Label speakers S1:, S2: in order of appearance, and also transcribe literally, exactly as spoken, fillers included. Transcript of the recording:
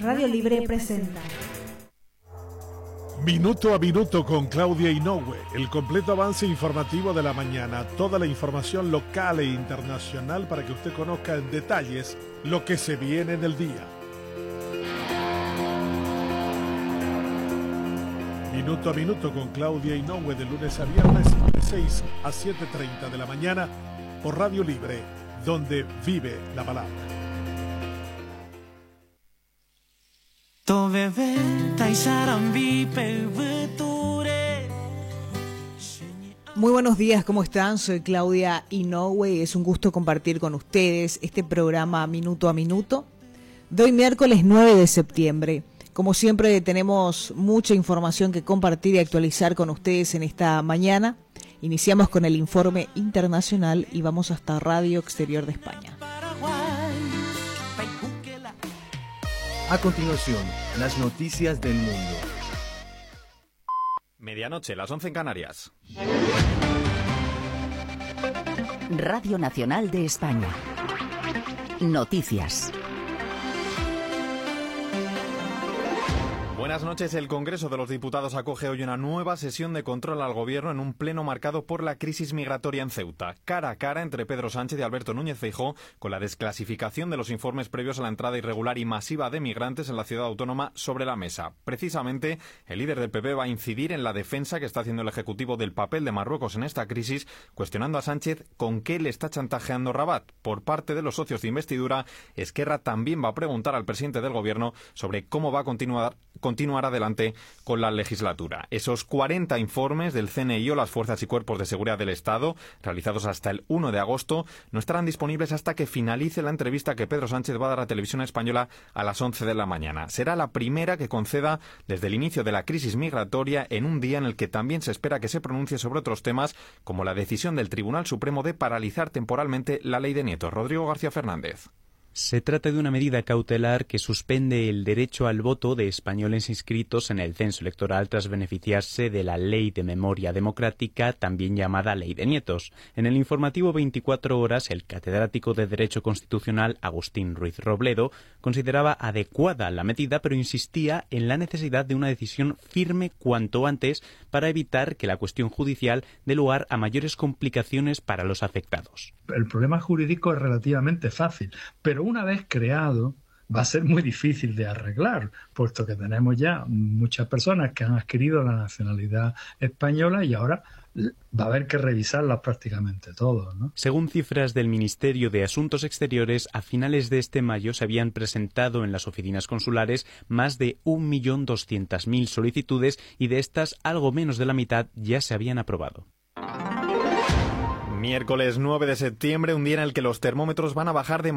S1: Radio Libre presenta
S2: Minuto a Minuto con Claudia Inoue, el completo avance informativo de la mañana, toda la información local e internacional para que usted conozca en detalles lo que se viene en el día. Minuto a Minuto con Claudia Inoue de lunes a viernes de seis a siete y media de la mañana por Radio Libre, donde vive la palabra.
S3: Muy buenos días, ¿cómo están? Soy Claudia Inoue y es un gusto compartir con ustedes este programa Minuto a Minuto de hoy miércoles nueve de septiembre. Como siempre tenemos mucha información que compartir y actualizar con ustedes en esta mañana. Iniciamos con el informe internacional y vamos hasta Radio Exterior de España.
S4: A continuación, las noticias del mundo.
S5: Medianoche, las once en Canarias.
S6: Radio Nacional de España. Noticias.
S5: Buenas noches. El Congreso de los Diputados acoge hoy una nueva sesión de control al Gobierno en un pleno marcado por la crisis migratoria en Ceuta. Cara a cara entre Pedro Sánchez y Alberto Núñez Feijóo con la desclasificación de los informes previos a la entrada irregular y masiva de migrantes en la ciudad autónoma sobre la mesa. Precisamente, el líder del P P va a incidir en la defensa que está haciendo el Ejecutivo del papel de Marruecos en esta crisis, cuestionando a Sánchez con qué le está chantajeando Rabat. Por parte de los socios de investidura, Esquerra también va a preguntar al presidente del Gobierno sobre cómo va a continuar continuar adelante con la legislatura. Esos cuarenta informes del C N I o las Fuerzas y Cuerpos de Seguridad del Estado, realizados hasta el uno de agosto, no estarán disponibles hasta que finalice la entrevista que Pedro Sánchez va a dar a Televisión Española a las once de la mañana. Será la primera que conceda desde el inicio de la crisis migratoria, en un día en el que también se espera que se pronuncie sobre otros temas, como la decisión del Tribunal Supremo de paralizar temporalmente la ley de nietos. Rodrigo García Fernández.
S7: Se trata de una medida cautelar que suspende el derecho al voto de españoles inscritos en el censo electoral tras beneficiarse de la Ley de Memoria Democrática, también llamada Ley de Nietos. En el informativo veinticuatro horas, el catedrático de Derecho Constitucional Agustín Ruiz Robledo consideraba adecuada la medida, pero insistía en la necesidad de una decisión firme cuanto antes para evitar que la cuestión judicial dé lugar a mayores complicaciones para los afectados.
S8: El problema jurídico es relativamente fácil, pero una vez creado va a ser muy difícil de arreglar, puesto que tenemos ya muchas personas que han adquirido la nacionalidad española y ahora va a haber que revisarlas prácticamente todos, ¿no?
S7: Según cifras del Ministerio de Asuntos Exteriores, a finales de este mayo se habían presentado en las oficinas consulares más de un millón doscientas mil solicitudes y de estas algo menos de la mitad ya se habían aprobado.
S5: Miércoles nueve de septiembre, un día en el que los termómetros van a bajar de